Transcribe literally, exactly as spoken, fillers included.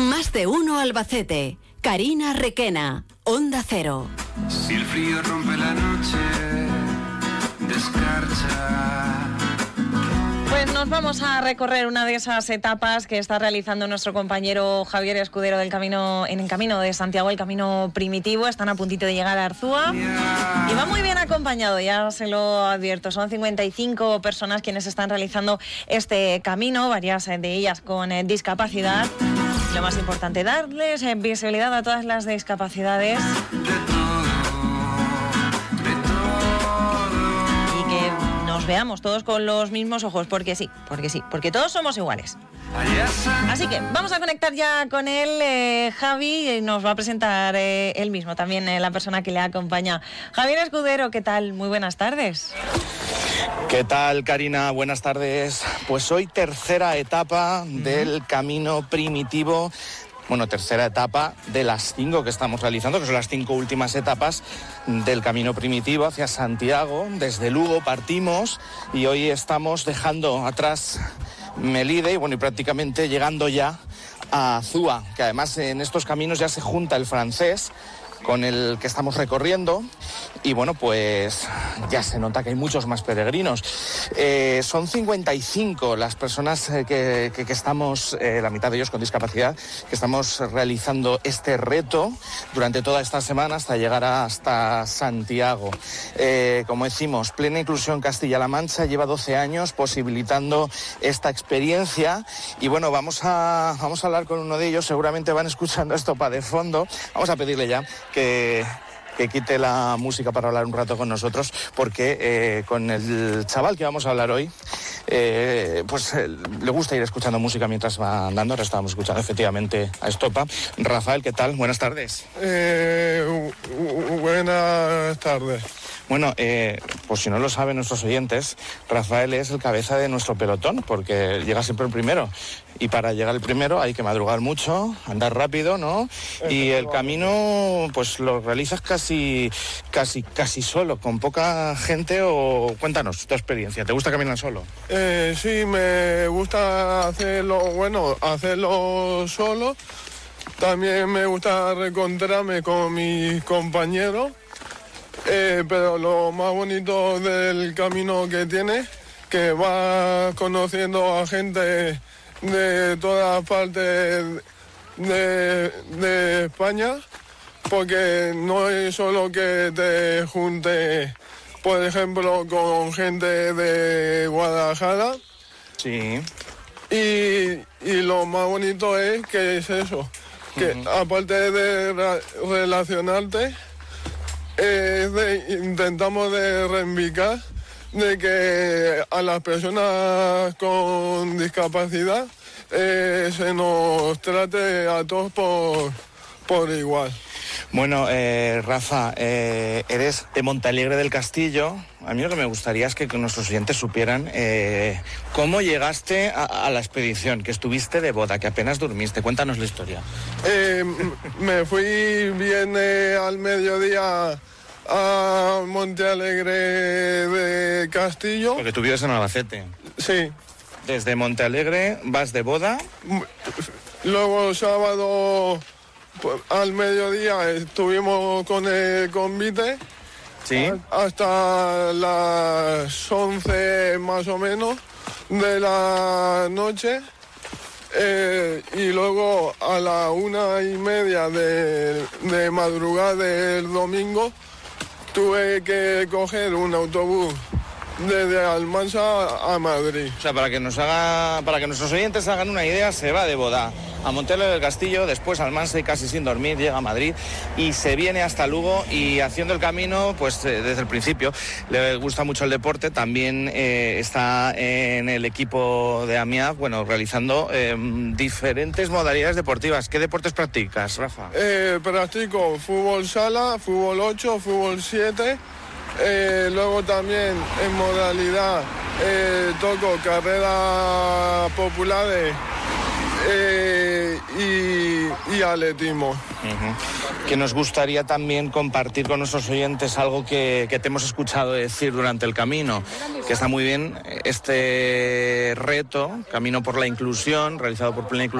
Más de uno Albacete. Karina Requena, Onda Cero. Si el frío rompe la noche, descarcha. Pues nos vamos a recorrer una de esas etapas que está realizando nuestro compañero Javier Escudero del camino, en el camino de Santiago, el camino primitivo. Están a puntito de llegar a Arzúa y va muy bien acompañado, ya se lo advierto. Son cincuenta y cinco personas quienes están realizando este camino, varias de ellas con eh, discapacidad. Lo más importante, darles eh, visibilidad a todas las discapacidades. Nos veamos todos con los mismos ojos, porque sí, porque sí, porque todos somos iguales. Así que vamos a conectar ya con él, eh, Javi, y nos va a presentar eh, él mismo, también eh, la persona que le acompaña. Javier Escudero, ¿qué tal? Muy buenas tardes. ¿Qué tal, Karina? Buenas tardes. Pues hoy tercera etapa uh-huh. del camino primitivo. Bueno, tercera etapa de las cinco que estamos realizando, que son las cinco últimas etapas del camino primitivo hacia Santiago. Desde Lugo partimos y hoy estamos dejando atrás Melide y bueno, y prácticamente llegando ya a Azúa, que además en estos caminos ya se junta el francés con el que estamos recorriendo y bueno, pues ya se nota que hay muchos más peregrinos. Eh, son cincuenta y cinco las personas eh, que, que, que estamos, eh, la mitad de ellos con discapacidad, que estamos realizando este reto durante toda esta semana hasta llegar a, hasta Santiago. Eh, como decimos, Plena Inclusión Castilla-La Mancha lleva doce años posibilitando esta experiencia y bueno, vamos a, vamos a hablar con uno de ellos, seguramente van escuchando esto para de fondo, vamos a pedirle ya que, que quite la música para hablar un rato con nosotros, porque eh, con el chaval que vamos a hablar hoy, eh, pues eh, le gusta ir escuchando música mientras va andando. Ahora estábamos escuchando efectivamente a Estopa. Rafael, ¿qué tal? Buenas tardes. Eh, buenas tardes. Bueno, eh, pues si no lo saben nuestros oyentes, Rafael es el cabeza de nuestro pelotón, porque llega siempre el primero. Y para llegar el primero hay que madrugar mucho, andar rápido, ¿no? Y el camino, pues lo realizas casi, casi, casi solo, con poca gente. O cuéntanos tu experiencia. ¿Te gusta caminar solo? Eh, sí, me gusta hacerlo, bueno, hacerlo solo. También me gusta reencontrarme con mis compañeros. Eh, pero lo más bonito del camino que tiene, que vas conociendo a gente de todas partes de, de España, porque no es solo que te junte, por ejemplo, con gente de Guadalajara. Sí. Y, y lo más bonito es que es eso, que uh-huh. aparte de ra- relacionarte, Eh, de, intentamos de reivindicar de que a las personas con discapacidad eh, se nos trate a todos por, por igual. Bueno, eh, Rafa, eh, eres de Montealegre del Castillo. A mí lo que me gustaría es que nuestros oyentes supieran eh, cómo llegaste a, a la expedición, que estuviste de boda, que apenas dormiste. Cuéntanos la historia. Eh, me fui viernes al mediodía a Montealegre de Castillo. Porque tú vives en Albacete. Sí. Desde Montealegre vas de boda. Luego sábado al mediodía estuvimos con el convite. Sí. Hasta las once más o menos de la noche. Eh, y luego a la una y media de, de madrugada del domingo tuve que coger un autobús desde Almansa a Madrid. O sea, para que nos haga, para que nuestros oyentes hagan una idea, se va de boda a Montealegre del Castillo, después a Almansa y casi sin dormir llega a Madrid y se viene hasta Lugo y haciendo el camino, pues eh, desde el principio. Le gusta mucho el deporte, también eh, está en el equipo de AMIAF, bueno, realizando eh, diferentes modalidades deportivas. ¿Qué deportes practicas, Rafa? Eh, practico fútbol sala, fútbol ocho, fútbol siete. Eh, luego también en modalidad eh, toco carreras populares eh, y, y atletismo. Uh-huh. Que nos gustaría también compartir con nuestros oyentes algo que, que te hemos escuchado decir durante el camino, que está muy bien, este reto, Camino por la Inclusión, realizado por Plena Inclusión